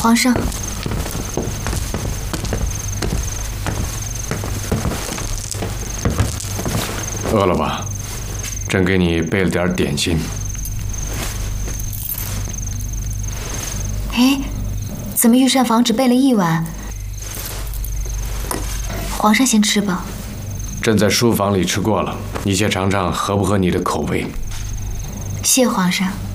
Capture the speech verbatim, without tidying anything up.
皇上， 饿了吧？朕给你备了点点心。 哎，怎么御膳房只备了一碗？皇上先吃吧。 朕在书房里吃过了，你且尝尝合不合你的口味。 谢皇上。